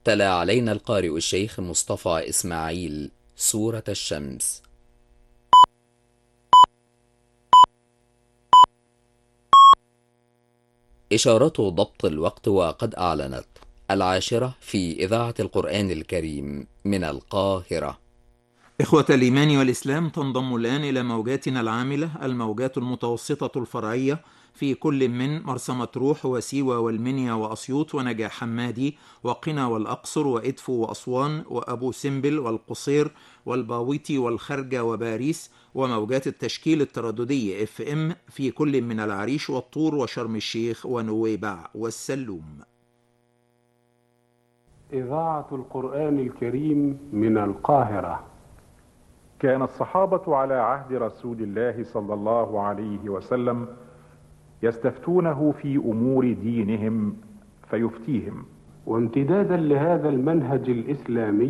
تلا علينا القارئ الشيخ مصطفى إسماعيل سورة الشمس. إشارة ضبط الوقت وقد أعلنت 10:00 في إذاعة القرآن الكريم من القاهرة. إخوة الإيمان والإسلام، تنضم الآن إلى موجاتنا العاملة الموجات المتوسطة الفرعية في كل من مرسى مطروح وسيوة والمنيا وأسيوط ونجع حمادي وقنا والأقصر وإدفو وأسوان وأبو سمبل والقصير والباويتي والخرجة وباريس، وموجات التشكيل الترددي FM في كل من العريش والطور وشرم الشيخ ونويبع والسلوم. إذاعة القرآن الكريم من القاهرة. كان الصحابة على عهد رسول الله صلى الله عليه وسلم يستفتونه في أمور دينهم فيفتيهم، وامتدادا لهذا المنهج الإسلامي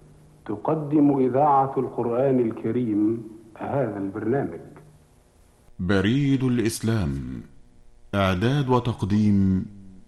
تقدم إذاعة القرآن الكريم هذا البرنامج. بريد الإسلام، إعداد وتقديم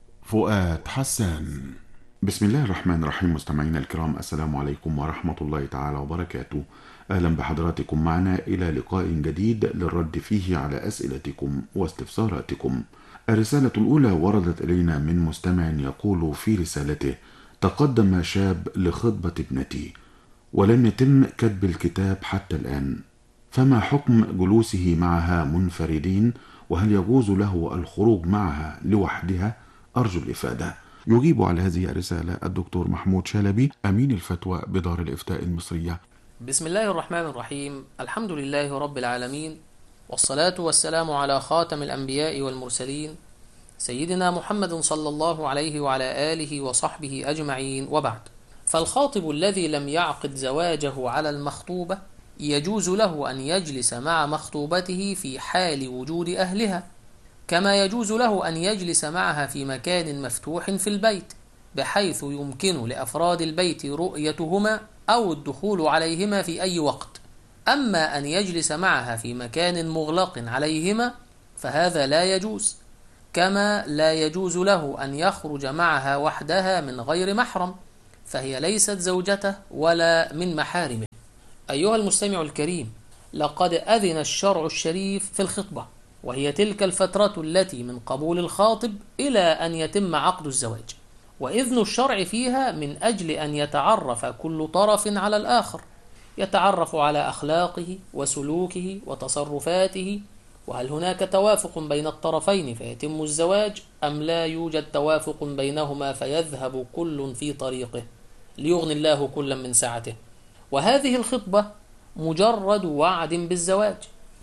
فؤاد حسان. بسم الله الرحمن الرحيم. مستمعينا الكرام، السلام عليكم ورحمة الله تعالى وبركاته. أهلا بحضراتكم معنا إلى لقاء جديد للرد فيه على أسئلتكم واستفساراتكم. الرسالة الأولى وردت إلينا من مستمع يقول في رسالته: تقدم شاب لخطبة ابنتي ولم يتم كتب الكتاب حتى الآن، فما حكم جلوسه معها منفردين؟ وهل يجوز له الخروج معها لوحدها؟ أرجو الإفادة. يجيب على هذه الرسالة الدكتور محمود شلبي، أمين الفتوى بدار الإفتاء المصرية. بسم الله الرحمن الرحيم. الحمد لله رب العالمين، والصلاة والسلام على خاتم الأنبياء والمرسلين سيدنا محمد صلى الله عليه وعلى آله وصحبه أجمعين، وبعد. فالخاطب الذي لم يعقد زواجه على المخطوبة يجوز له أن يجلس مع مخطوبته في حال وجود أهلها، كما يجوز له أن يجلس معها في مكان مفتوح في البيت بحيث يمكن لأفراد البيت رؤيتهما أو الدخول عليهما في أي وقت. أما أن يجلس معها في مكان مغلق عليهما فهذا لا يجوز، كما لا يجوز له أن يخرج معها وحدها من غير محرم، فهي ليست زوجته ولا من محارمه. أيها المستمع الكريم، لقد أذن الشرع الشريف في الخطبة، وهي تلك الفترة التي من قبول الخاطب إلى أن يتم عقد الزواج، وإذن الشرع فيها من أجل أن يتعرف كل طرف على الآخر، يتعرف على أخلاقه وسلوكه وتصرفاته، وهل هناك توافق بين الطرفين فيتم الزواج أم لا يوجد توافق بينهما فيذهب كل في طريقه ليغني الله كلا من سعته. وهذه الخطبة مجرد وعد بالزواج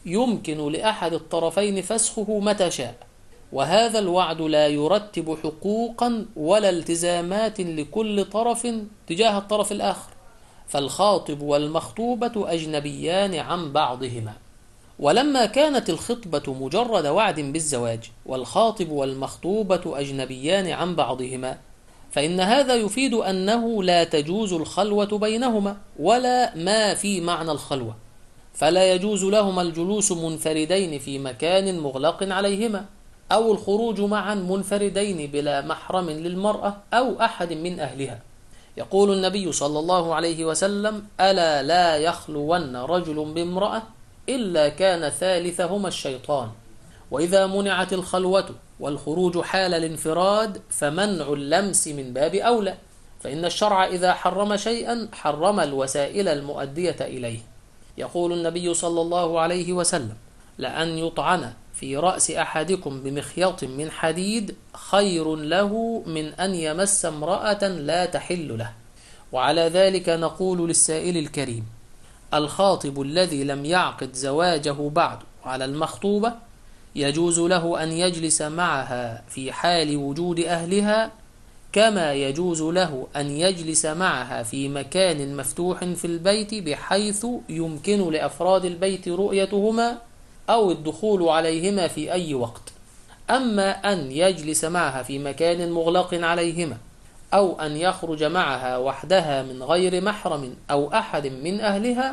يمكن لأحد الطرفين فسخه متى شاء، وهذا الوعد لا يرتب حقوقا ولا التزامات لكل طرف تجاه الطرف الآخر، فالخاطب والمخطوبة أجنبيان عن بعضهما. ولما كانت الخطبة مجرد وعد بالزواج والخاطب والمخطوبة أجنبيان عن بعضهما، فإن هذا يفيد أنه لا تجوز الخلوة بينهما ولا ما في معنى الخلوة، فلا يجوز لهما الجلوس منفردين في مكان مغلق عليهما، أو الخروج معا منفردين بلا محرم للمرأة أو أحد من أهلها. يقول النبي صلى الله عليه وسلم: ألا لا يخلون رجل بامرأة إلا كان ثالثهما الشيطان. وإذا منعت الخلوة والخروج حال الانفراد فمنع اللمس من باب أولى، فإن الشرع إذا حرم شيئا حرم الوسائل المؤدية إليه. يقول النبي صلى الله عليه وسلم: لأن يطعن في رأس أحدكم بمخيط من حديد خير له من أن يمس امرأة لا تحل له. وعلى ذلك نقول للسائل الكريم: الخاطب الذي لم يعقد زواجه بعد على المخطوبة يجوز له أن يجلس معها في حال وجود أهلها، كما يجوز له أن يجلس معها في مكان مفتوح في البيت بحيث يمكن لأفراد البيت رؤيتهما أو الدخول عليهما في أي وقت. أما أن يجلس معها في مكان مغلق عليهما أو أن يخرج معها وحدها من غير محرم أو أحد من أهلها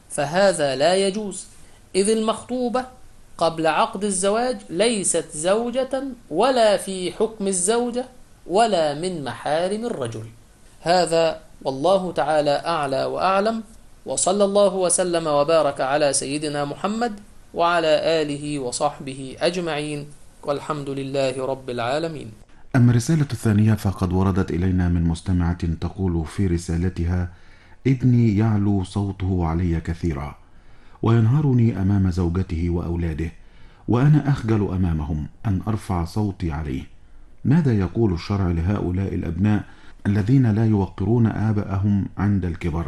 فهذا لا يجوز، إذ المخطوبة قبل عقد الزواج ليست زوجة ولا في حكم الزوجة ولا من محارم الرجل. هذا والله تعالى أعلى وأعلم، وصلى الله وسلم وبارك على سيدنا محمد وعلى آله وصحبه أجمعين، والحمد لله رب العالمين. أما الرسالة الثانية فقد وردت إلينا من مستمعة تقول في رسالتها: ابني يعلو صوته علي كثيرا وينهرني أمام زوجته وأولاده، وأنا أخجل أمامهم أن أرفع صوتي عليه. ماذا يقول الشرع لهؤلاء الأبناء الذين لا يوقرون آباءهم عند الكبر؟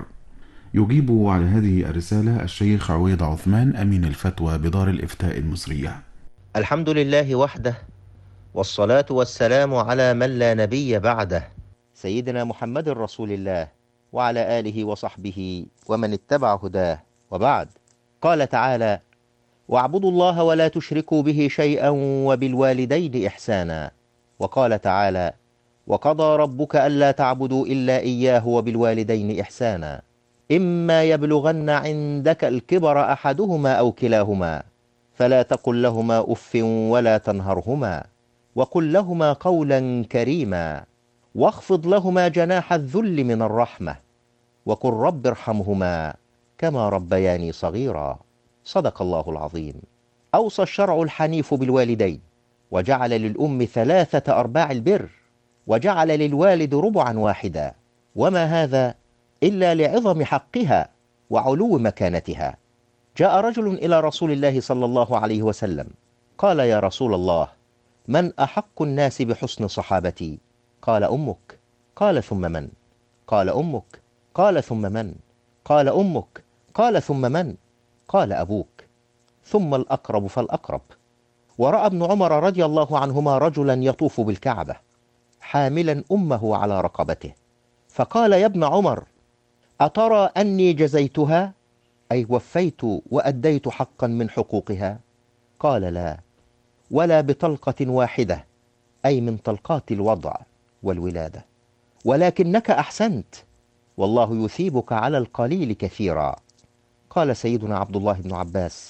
يجيب على هذه الرسالة الشيخ عويض عثمان أمين الفتوى بدار الإفتاء المصرية. الحمد لله وحده، والصلاة والسلام على من لا نبي بعده، سيدنا محمد رسول الله وعلى آله وصحبه ومن اتبع هداه، وبعد. قال تعالى: واعبدوا الله ولا تشركوا به شيئا وبالوالدين إحسانا. وقال تعالى: وقضى ربك ألا تعبدوا إلا إياه وبالوالدين إحسانا، إما يبلغن عندك الكبر أحدهما أو كلاهما فلا تقل لهما أف ولا تنهرهما، وقل لهما قولا كريما، واخفض لهما جناح الذل من الرحمة، وقل رب ارحمهما كما ربياني صغيرا. صدق الله العظيم. أوصى الشرع الحنيف بالوالدين، وجعل للأم 3/4 البر، وجعل للوالد ربعا واحدا، وما هذا إلا لعظم حقها وعلو مكانتها. جاء رجل إلى رسول الله صلى الله عليه وسلم قال: يا رسول الله، من أحق الناس بحسن صحابتي؟ قال: أمك. قال: ثم من؟ قال: أمك. قال: ثم من؟ قال: أمك. قال: ثم من؟ قال: أبوك. ثم الأقرب فالأقرب. ورأى ابن عمر رضي الله عنهما رجلا يطوف بالكعبة حاملا أمه على رقبته، فقال: يا ابن عمر، أترى أني جزيتها، أي وفيت وأديت حقا من حقوقها؟ قال: لا، ولا بطلقة واحدة، أي من طلقات الوضع والولادة، ولكنك أحسنت، والله يثيبك على القليل كثيرا. قال سيدنا عبد الله بن عباس: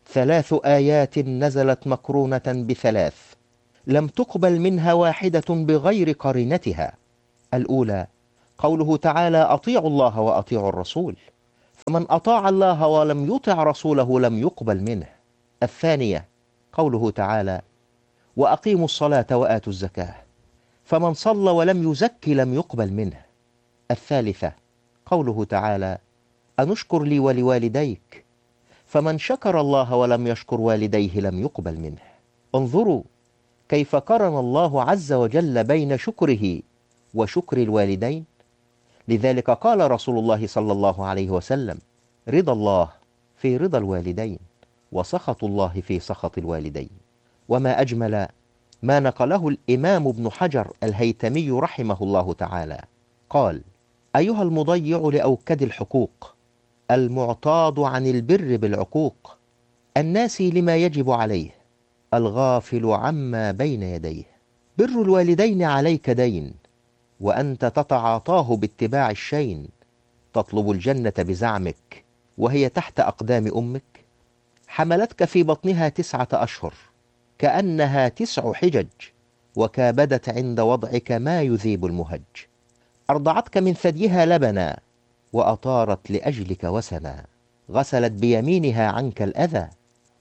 3 آيات نزلت مقرونة ب3 لم تقبل منها واحدة بغير قرينتها. الأولى قوله تعالى: أطيعوا الله وأطيعوا الرسول، فمن أطاع الله ولم يطع رسوله لم يقبل منه. الثانية قوله تعالى: وأقيموا الصلاة وآتوا الزكاة، فمن صلى ولم يزك لم يقبل منه. الثالثة قوله تعالى: أنشكر لي ولوالديك، فمن شكر الله ولم يشكر والديه لم يقبل منه. انظروا كيف قرن الله عز وجل بين شكره وشكر الوالدين. لذلك قال رسول الله صلى الله عليه وسلم: رضا الله في رضا الوالدين، وسخط الله في سخط الوالدين. وما أجمل ما نقله الإمام ابن حجر الهيتمي رحمه الله تعالى، قال: أيها المضيع لأوكد الحقوق، المعتاض عن البر بالعقوق، الناس لما يجب عليه، الغافل عما بين يديه. بر الوالدين عليك دين، وأنت تتعاطاه باتباع الشين. تطلب الجنة بزعمك وهي تحت أقدام أمك. حملتك في بطنها 9 أشهر كأنها 9 حجج، وكابدت عند وضعك ما يذيب المهج. أرضعتك من ثديها لبنا، وأطارت لأجلك وسنا. غسلت بيمينها عنك الأذى،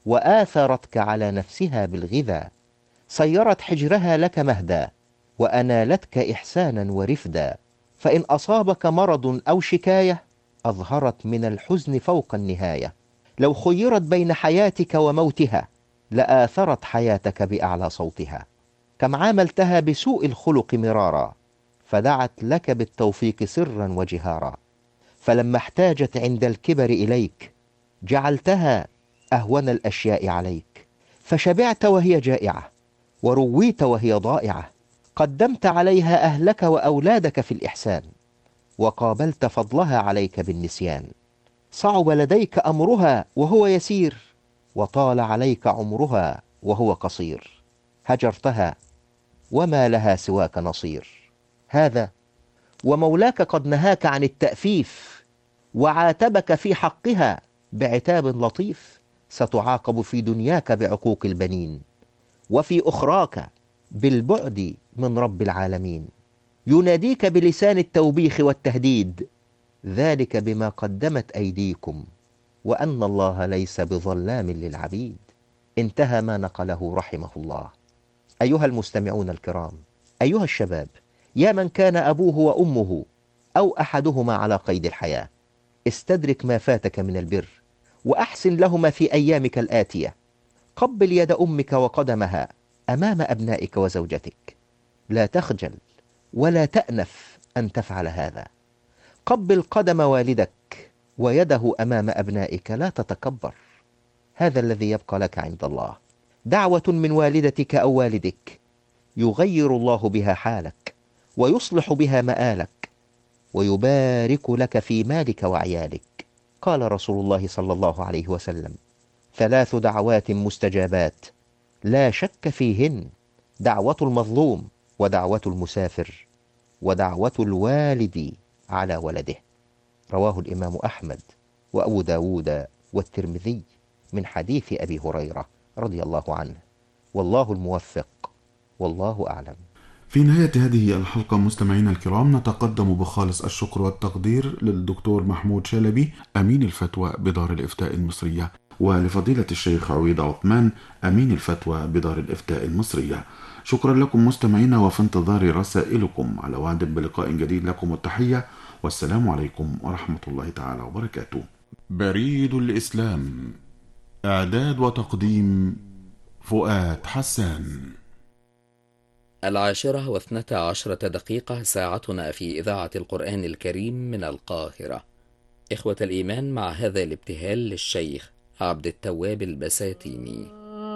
وآثرتك على نفسها بالغذا. صيرت حجرها لك مهدا، وأنالتك إحسانا ورفدا. فإن أصابك مرض أو شكاية، أظهرت من الحزن فوق النهاية. لو خيرت بين حياتك وموتها، لآثرت حياتك بأعلى صوتها. كم عاملتها بسوء الخلق مرارا، فدعت لك بالتوفيق سرا وجهارا. فلما احتاجت عند الكبر إليك، جعلتها أهون الأشياء عليك. فشبعت وهي جائعة، ورويت وهي ضائعة. قدمت عليها أهلك وأولادك في الإحسان، وقابلت فضلها عليك بالنسيان. صعب لديك أمرها وهو يسير، وطال عليك عمرها وهو قصير. هجرتها وما لها سواك نصير. هذا ومولاك قد نهاك عن التأفيف، وعاتبك في حقها بعتاب لطيف. ستعاقب في دنياك بعقوق البنين، وفي أخراك بالبعد من رب العالمين. يناديك بلسان التوبيخ والتهديد: ذلك بما قدمت أيديكم وأن الله ليس بظلام للعبيد. انتهى ما نقله رحمه الله. أيها المستمعون الكرام، أيها الشباب، يا من كان أبوه وأمه أو أحدهما على قيد الحياة، استدرك ما فاتك من البر وأحسن لهما في أيامك الآتية. قبل يد أمك وقدمها أمام أبنائك وزوجتك، لا تخجل ولا تأنف أن تفعل هذا. قبل قدم والدك ويده أمام أبنائك، لا تتكبر. هذا الذي يبقى لك عند الله. دعوة من والدتك أو والدك يغير الله بها حالك ويصلح بها مآلك ويبارك لك في مالك وعيالك. قال رسول الله صلى الله عليه وسلم: 3 دعوات مستجابات لا شك فيهن: دعوة المظلوم، ودعوة المسافر، ودعوة الوالد على ولده. رواه الإمام أحمد وأبو داود والترمذي من حديث أبي هريرة رضي الله عنه. والله الموفق، والله أعلم. في نهاية هذه الحلقة مستمعينا الكرام، نتقدم بخالص الشكر والتقدير للدكتور محمود شلبي أمين الفتوى بدار الإفتاء المصرية، ولفضيلة الشيخ عويد عثمان أمين الفتوى بدار الإفتاء المصرية. شكرا لكم مستمعينا، وفي انتظار رسائلكم. على وعد بلقاء جديد، لكم التحية والسلام عليكم ورحمة الله تعالى وبركاته. بريد الإسلام، إعداد وتقديم فؤاد حسان. 10:12 ساعتنا في إذاعة القرآن الكريم من القاهرة. إخوة الإيمان، مع هذا الابتهال للشيخ عبد التواب البساتيني.